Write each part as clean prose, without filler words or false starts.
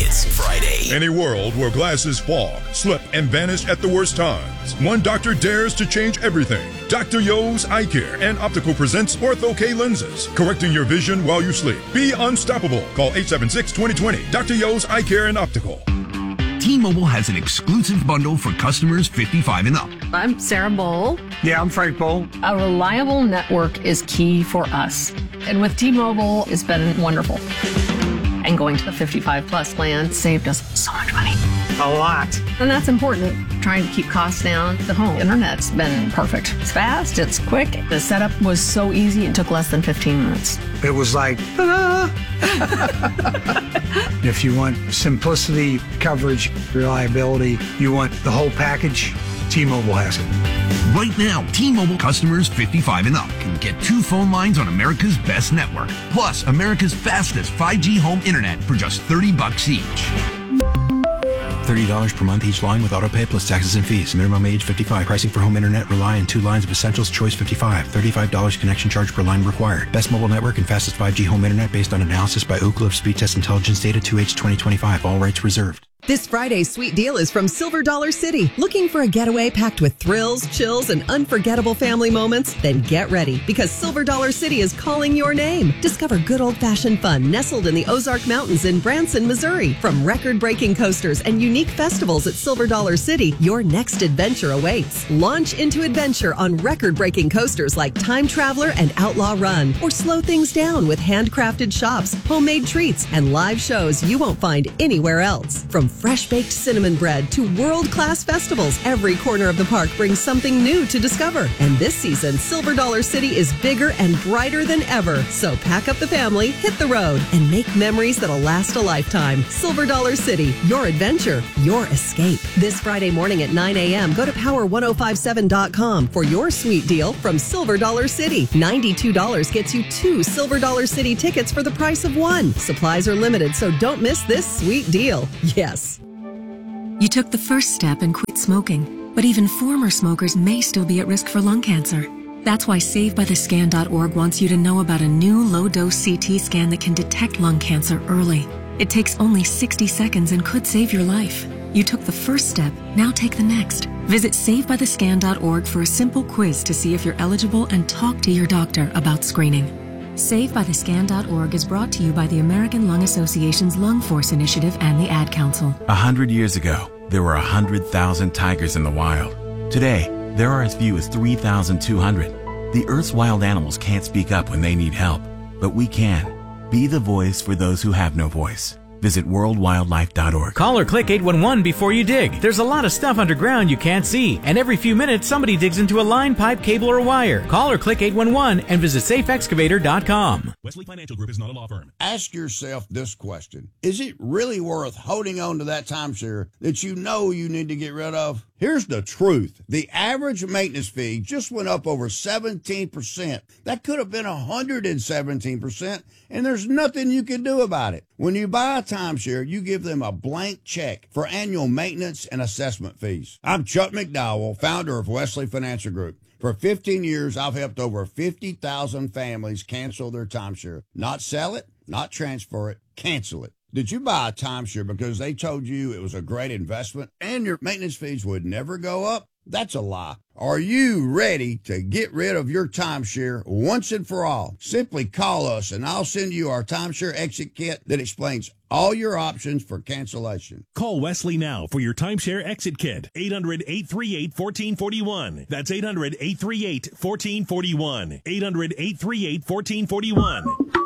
It's Friday. In a world where glasses fog, slip, and vanish at the worst times, one doctor dares to change everything. Dr. Yo's Eye Care and Optical presents Ortho-K lenses, correcting your vision while you sleep. Be unstoppable. Call 876-2020. Dr. Yo's Eye Care and Optical. T-Mobile has an exclusive bundle for customers 55 and up. I'm Sarah Bowl. Yeah, I'm Frank Bowl. A reliable network is key for us. And with T-Mobile, it's been wonderful. And going to the 55 plus plan saved us so much money. A lot. And that's important. Trying to keep costs down. The home internet's been perfect. It's fast, it's quick. The setup was so easy, it took less than 15 minutes. It was like, ta-da! If you want simplicity, coverage, reliability, you want the whole package, T-Mobile has it. Right now, T-Mobile customers 55 and up can get 2 phone lines on America's best network, plus America's fastest 5G home internet for just $30 each. $30 per month each line with autopay plus taxes and fees. Minimum age 55. Pricing for home internet rely on 2 lines of Essentials Choice 55. $35 connection charge per line required. Best mobile network and fastest 5G home internet based on analysis by Ookla of Speed Test Intelligence data 2H 2025. All rights reserved. This Friday's sweet deal is from Silver Dollar City. Looking for a getaway packed with thrills, chills, and unforgettable family moments? Then get ready, because Silver Dollar City is calling your name. Discover good old-fashioned fun nestled in the Ozark Mountains in Branson, Missouri. From record-breaking coasters and unique festivals at Silver Dollar City, your next adventure awaits. Launch into adventure on record-breaking coasters like Time Traveler and Outlaw Run. Or slow things down with handcrafted shops, homemade treats, and live shows you won't find anywhere else. From fresh-baked cinnamon bread to world-class festivals, every corner of the park brings something new to discover. And this season, Silver Dollar City is bigger and brighter than ever. So pack up the family, hit the road, and make memories that'll last a lifetime. Silver Dollar City, your adventure, your escape. This Friday morning at 9 a.m., go to power1057.com for your sweet deal from Silver Dollar City. $92 gets you 2 Silver Dollar City tickets for the price of 1. Supplies are limited, so don't miss this sweet deal. Yes. You took the first step and quit smoking, but even former smokers may still be at risk for lung cancer. That's why SaveByTheScan.org wants you to know about a new low-dose CT scan that can detect lung cancer early. It takes only 60 seconds and could save your life. You took the first step, now take the next. Visit SaveByTheScan.org for a simple quiz to see if you're eligible and talk to your doctor about screening. SaveByTheScan.org is brought to you by the American Lung Association's Lung Force Initiative and the Ad Council. 100 years ago, there were 100,000 tigers in the wild. Today, there are as few as 3,200. The Earth's wild animals can't speak up when they need help, but we can. Be the voice for those who have no voice. Visit worldwildlife.org. Call or click 811 before you dig. There's a lot of stuff underground you can't see, and every few minutes somebody digs into a line, pipe, cable, or wire. Call or click 811 and visit safeexcavator.com. Wesley Financial Group is not a law firm. Ask yourself this question. Is it really worth holding on to that timeshare that you know you need to get rid of? Here's the truth. The average maintenance fee just went up over 17%. That could have been 117%, and there's nothing you can do about it. When you buy a timeshare, you give them a blank check for annual maintenance and assessment fees. I'm Chuck McDowell, founder of Wesley Financial Group. For 15 years, I've helped over 50,000 families cancel their timeshare. Not sell it, not transfer it, cancel it. Did you buy a timeshare because they told you it was a great investment and your maintenance fees would never go up? That's a lie. Are you ready to get rid of your timeshare once and for all? Simply call us and I'll send you our timeshare exit kit that explains all your options for cancellation. Call Wesley now for your timeshare exit kit. 800-838-1441. That's 800-838-1441. 800-838-1441.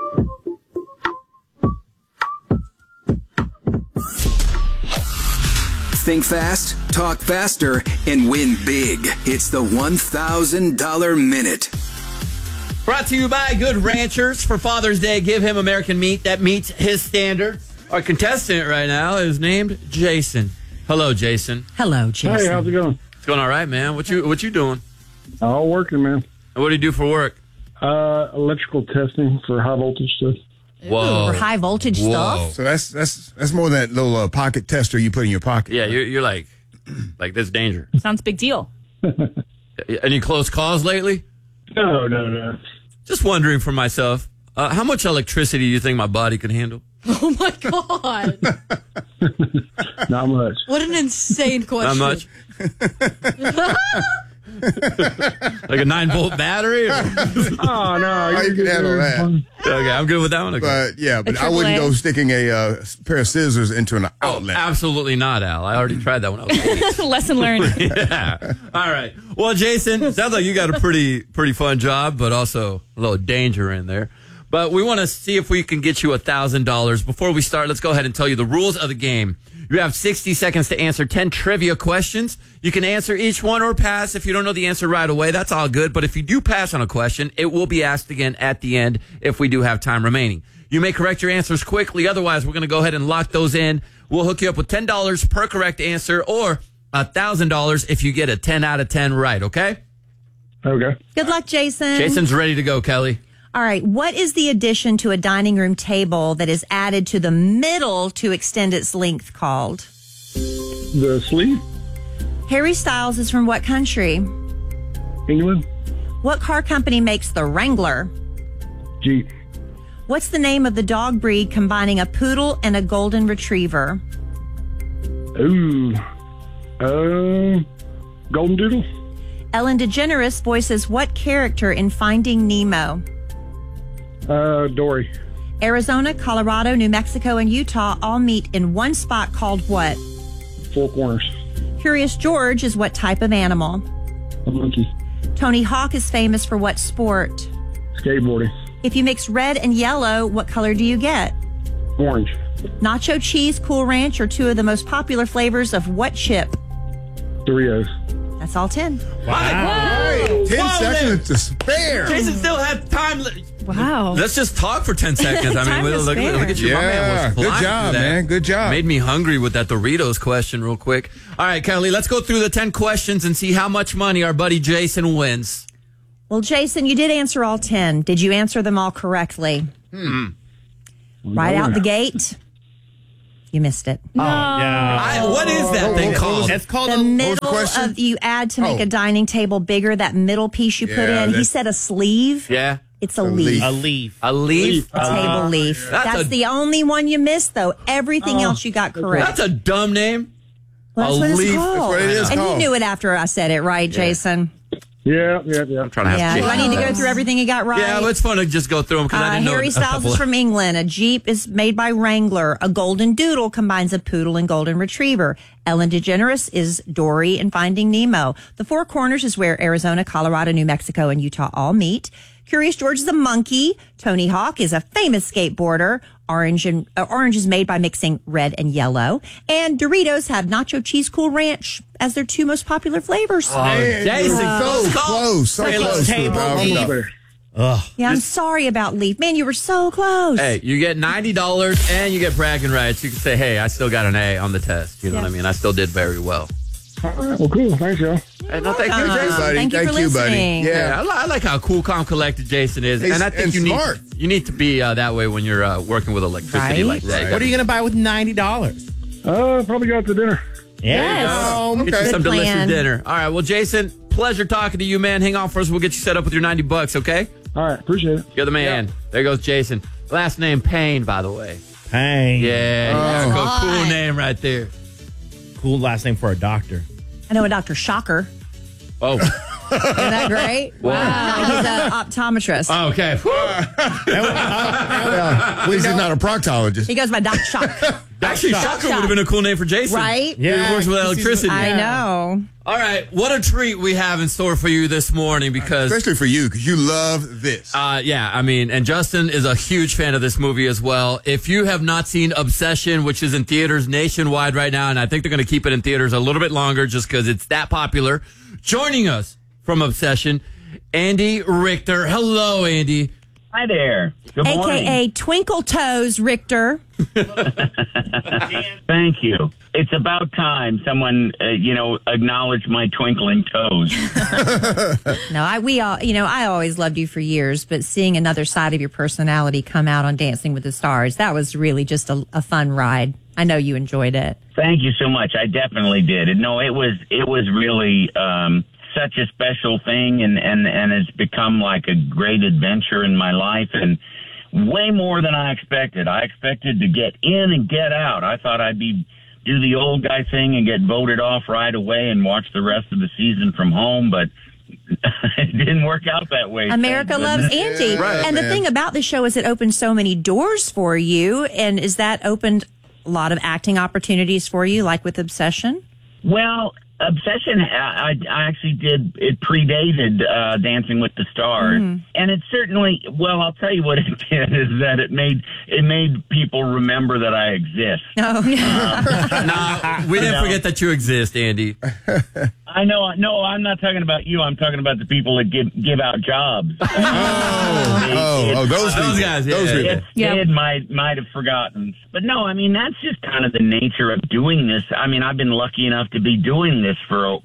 Think fast, talk faster, and win big. It's the $1,000 Minute. Brought to you by Good Ranchers. For Father's Day, give him American meat that meets his standards. Our contestant right now is named Jason. Hello, Jason. Hello, Jason. Hey, how's it going? It's going all right, man. What you doing? All working, man. And what do you do for work? Electrical testing for high voltage stuff. Whoa. For high voltage stuff? So that's more than that little pocket tester you put in your pocket. Yeah, you're like that's danger. Sounds big deal. Any close calls lately? No. Just wondering for myself, how much electricity do you think my body could handle? Oh, my God. Not much. What an insane question. Not much. Like a 9-volt battery? Oh, no. You can handle that. Okay, I'm good with that one. Okay. But yeah, but I wouldn't go sticking a pair of scissors into an outlet. Absolutely not, Al. I already tried that when I was a kid. Lesson learned. Yeah. All right. Well, Jason, sounds like you got a pretty fun job, but also a little danger in there. But we want to see if we can get you $1,000. Before we start, let's go ahead and tell you the rules of the game. You have 60 seconds to answer 10 trivia questions. You can answer each one or pass. If you don't know the answer right away, that's all good. But if you do pass on a question, it will be asked again at the end if we do have time remaining. You may correct your answers quickly. Otherwise, we're going to go ahead and lock those in. We'll hook you up with $10 per correct answer or $1,000 if you get a 10 out of 10 right, okay? Okay. Good luck, Jason. Jason's ready to go, Kelly. All right. What is the addition to a dining room table that is added to the middle to extend its length called? The sleeve? Harry Styles is from what country? England? What car company makes the Wrangler? Jeep. What's the name of the dog breed combining a poodle and a golden retriever? Ooh. Golden Doodle? Ellen DeGeneres voices what character in Finding Nemo? Dory. Arizona, Colorado, New Mexico, and Utah all meet in one spot called what? Four Corners. Curious George is what type of animal? A monkey. Tony Hawk is famous for what sport? Skateboarding. If you mix red and yellow, what color do you get? Orange. Nacho cheese, Cool Ranch are two of the most popular flavors of what chip? Doritos. That's all 10. Wow. 10 seconds to spare. Jason still had time. Wow. Let's just talk for 10 seconds. I mean, Time to look at you. My man was good flying job, through that. man. Good job. Made me hungry with that Doritos question real quick. All right, Kelly, let's go through the 10 questions and see how much money our buddy Jason wins. Well, Jason, you did answer all 10. Did you answer them all correctly? Right out the gate? You missed it. No. What is that thing called? It's called The middle of you add to make a dining table bigger, that middle piece you put in. He said a sleeve. Yeah. It's a leaf. a leaf. A leaf? A table leaf. That's the only one you missed, though. Everything else you got correct. That's a dumb name. Well, that's a what it's leaf. called. That's what it is and called. you knew it after I said it, right, Jason? Yeah. I'm trying to have Yeah. Do Jason. I need to go through everything you got right? Yeah, well, it's fun to just go through them because I didn't know Harry a Styles couple is from England. A Jeep is made by Wrangler. A golden doodle combines a poodle and golden retriever. Ellen DeGeneres is Dory in Finding Nemo. The Four Corners is where Arizona, Colorado, New Mexico, and Utah all meet. Curious George is a monkey. Tony Hawk is a famous skateboarder. Orange is made by mixing red and yellow. And Doritos have nacho cheese, Cool Ranch as their two most popular flavors. Jason, so close. So close. Yeah, I'm sorry about Leaf. Man, you were so close. Hey, you get $90 and you get bragging rights. You can say, hey, I still got an A on the test. You know what I mean? I still did very well. All right. Well, cool. Thanks, y'all. Hey, no, thank you, Jason. Thank you for listening. Yeah, I like how cool, calm, collected Jason is. He's- and I think and you smart. need to be that way when you're working with electricity Right? like that. What are you going to buy with $90? Probably go out to dinner. Yes. Get you Good some delicious plan. dinner. All right, well, Jason, pleasure talking to you, man. Hang on for us. We'll get you set up with your $90, okay? All right. Appreciate it. You're the man. There goes Jason. Last name Payne, by the way. Payne. Yeah, cool name right there. Cool last name for a doctor. I know a Dr. Shocker. Oh. Isn't that great? Wow. He's an optometrist. Okay. At least he's not a proctologist. He goes by Doc Shock. Actually, Shocker would have been a cool name for Jason. Right? Yeah. He works with electricity. I know. All right. What a treat we have in store for you this morning because... Especially for you, because you love this. Yeah, I mean, and Justin is a huge fan of this movie as well. If you have not seen Obsession, which is in theaters nationwide right now, and I think they're going to keep it in theaters a little bit longer just because it's that popular, joining us from Obsession, Andy Richter. Hello, Andy. Hi there. Good morning. AKA Twinkle Toes Richter. Thank you. It's about time someone, acknowledged my twinkling toes. No, I always loved you for years, but seeing another side of your personality come out on Dancing with the Stars, that was really just a fun ride. I know you enjoyed it. Thank you so much. I definitely did. And no, it was really such a special thing, and it's become like a great adventure in my life. And way more than I expected. I expected to get in and get out. I thought I'd do the old guy thing and get voted off right away and watch the rest of the season from home, but it didn't work out that way. America Loves Andy. Yeah, right, and the man. thing about the show is it opened so many doors for you. And is that opened a lot of acting opportunities for you, like with Obsession? Well, Obsession, I actually did. It predated Dancing with the Stars, and it certainly. Well, I'll tell you what it did is that it made people remember that I exist. Oh, Nah, we didn't forget that you exist, Andy. I know. No, I'm not talking about you. I'm talking about the people that give out jobs. Those guys. Yeah, those people. Sid might have forgotten, but no. I mean, that's just kind of the nature of doing this. I mean, I've been lucky enough to be doing this for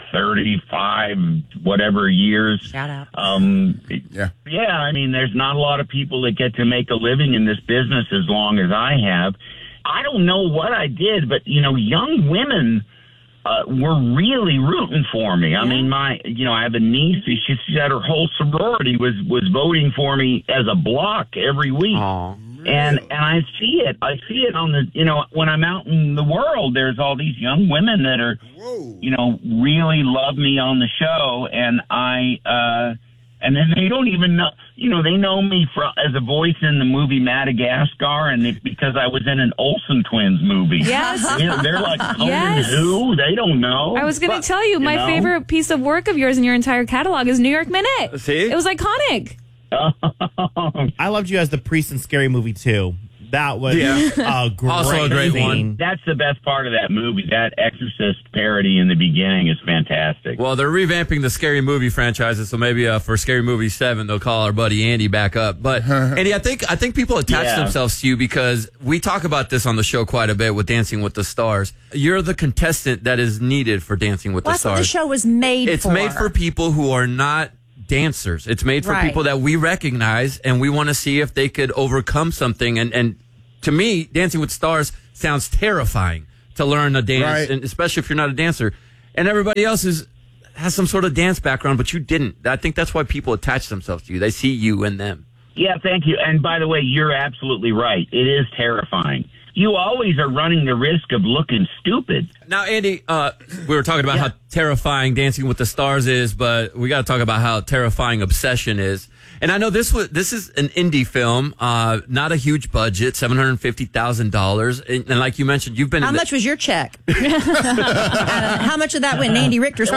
35 whatever years. Shout out. Yeah. I mean, there's not a lot of people that get to make a living in this business as long as I have. I don't know what I did, but young women were really rooting for me. I mean, I have a niece. She said her whole sorority was voting for me as a block every week. Aww. And I see it. I see it on the, when I'm out in the world, there's all these young women that are, really love me on the show. And and then they don't even know, they know me as a voice in the movie Madagascar, and because I was in an Olsen Twins movie. Yes. They're like, who? They don't know. I was going to tell you, my favorite piece of work of yours in your entire catalog is New York Minute. See? It was iconic. I loved you as the priest in Scary Movie 2. That was a great Also a great scene. one. That's the best part of that movie. That Exorcist parody in the beginning is fantastic. Well, they're revamping the Scary Movie franchises, so maybe for Scary Movie 7, they'll call our buddy Andy back up. But Andy, I think people attach themselves to you because we talk about this on the show quite a bit with Dancing with the Stars. You're the contestant that is needed for Dancing with the That's what Stars. the show was made for. It's made for people who are not dancers. It's made for people that we recognize, and we want to see if they could overcome something. And to me, Dancing with Stars sounds terrifying to learn a dance, and especially if you're not a dancer. And everybody else has some sort of dance background, but you didn't. I think that's why people attach themselves to you. They see you in them. Yeah, thank you. And by the way, you're absolutely right. It is terrifying. You always are running the risk of looking stupid. Now, Andy, we were talking about how terrifying Dancing with the Stars is, but we got to talk about how terrifying Obsession is. And I know this is an indie film, not a huge budget, $750,000. And like you mentioned, you've been. How much was your check? How much of that went in Andy Richter's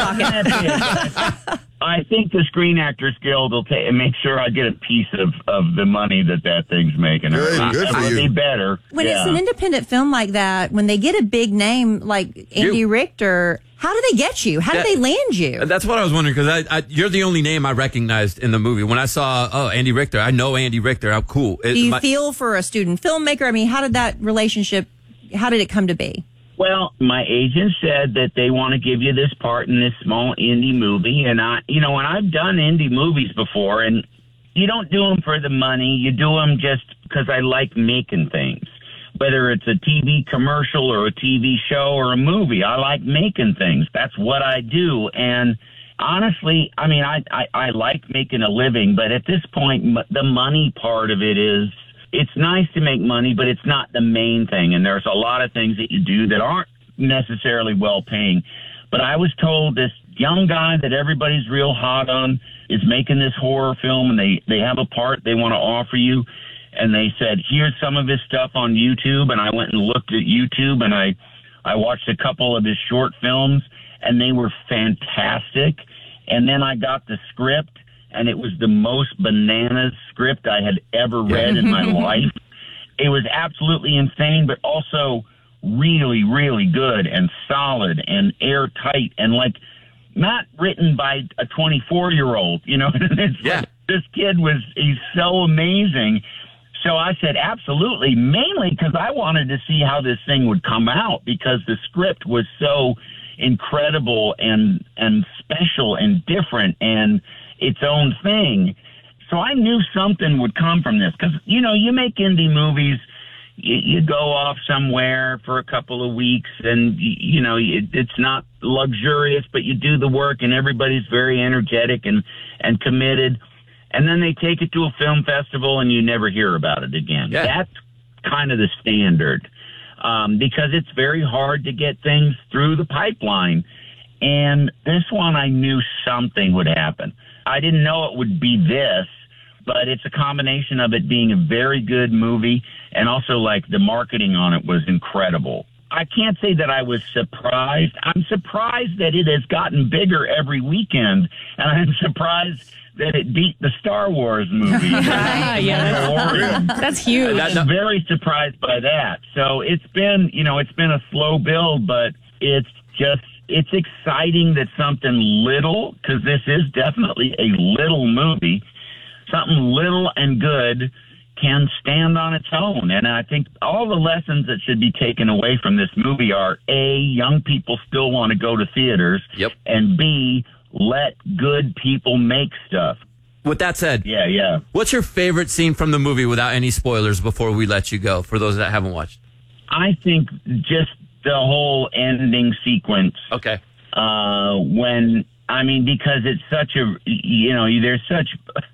pocket? I think the Screen Actors Guild will make sure I get a piece of the money that thing's making. Good for you. Be better. When it's an independent film like that, when they get a big name like Andy Richter, how do they get you? How do they land you? That's what I was wondering, because you're the only name I recognized in the movie. When I saw, Andy Richter, I know Andy Richter. I'm cool. Do you feel for a student filmmaker? I mean, how did that relationship, how did it come to be? Well, my agent said that they want to give you this part in this small indie movie. And and I've done indie movies before, and you don't do them for the money. You do them just because I like making things. Whether it's a TV commercial or a TV show or a movie, I like making things. That's what I do. And honestly, I mean, I like making a living, but at this point, the money part of it is, it's nice to make money, but it's not the main thing. And there's a lot of things that you do that aren't necessarily well paying. But I was told this young guy that everybody's real hot on is making this horror film, and they have a part they want to offer you. And they said, here's some of his stuff on YouTube. And I went and looked at YouTube, and I watched a couple of his short films, and they were fantastic. And then I got the script, and it was the most bananas script I had ever read in my life. It was absolutely insane, but also really, really good and solid and airtight, and like not written by a 24-year-old, Like, this kid he's so amazing. So I said, absolutely, mainly because I wanted to see how this thing would come out, because the script was so incredible and special and different and its own thing. So I knew something would come from this, because, you make indie movies, you go off somewhere for a couple of weeks, and, it's not luxurious, but you do the work, and everybody's very energetic and committed. and then they take it to a film festival and you never hear about it again. Yeah. That's kind of the standard, because it's very hard to get things through the pipeline. And this one, I knew something would happen. I didn't know it would be this, but it's a combination of it being a very good movie and also like the marketing on it was incredible. I can't say that I was surprised. I'm surprised that it has gotten bigger every weekend, and I'm surprised that it beat the Star Wars movie. That's huge. I'm very surprised by that. So it's been a slow build, but it's exciting that something little, because this is definitely a little movie, something little and good can stand on its own. And I think all the lessons that should be taken away from this movie are, A, young people still want to go to theaters, and B, let good people make stuff. With that said, yeah. What's your favorite scene from the movie without any spoilers before we let you go, for those that haven't watched? I think just the whole ending sequence. Okay. Because it's such a, there's such...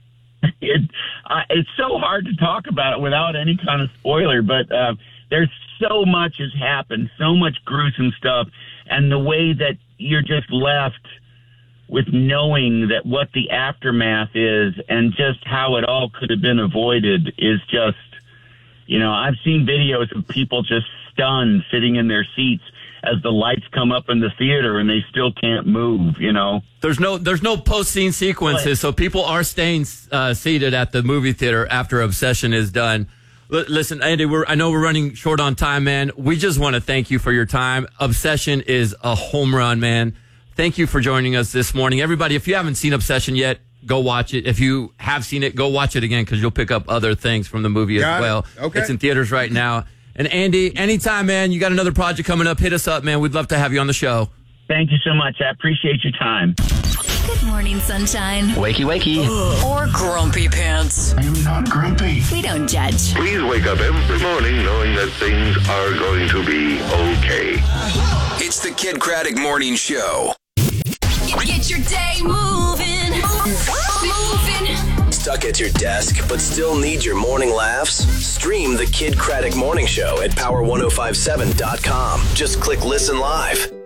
It's so hard to talk about it without any kind of spoiler, but there's so much has happened, so much gruesome stuff, and the way that you're just left with knowing that what the aftermath is and just how it all could have been avoided is just, I've seen videos of people just stunned sitting in their seats as the lights come up in the theater and they still can't move, There's no post-scene sequences, so people are staying seated at the movie theater after Obsession is done. Listen, Andy, I know we're running short on time, man. We just want to thank you for your time. Obsession is a home run, man. Thank you for joining us this morning. Everybody, if you haven't seen Obsession yet, go watch it. If you have seen it, go watch it again, because you'll pick up other things from the movie as well. Okay. It's in theaters right now. And Andy, anytime, man, you got another project coming up, hit us up, man. We'd love to have you on the show. Thank you so much. I appreciate your time. Good morning, sunshine. Wakey, wakey. Or grumpy pants. I am not grumpy. We don't judge. Please wake up every morning knowing that things are going to be okay. It's the Kid Craddock Morning Show. Get your day moving. Stuck at your desk, but still need your morning laughs? Stream the Kid Craddock Morning Show at power1057.com. Just click listen live.